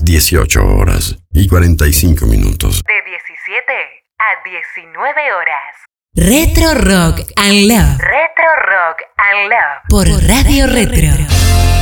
las 18 horas y 45 minutos. De 17 a 19 horas. Retro Rock and Love. Retro Rock and Love. Por Radio Retro.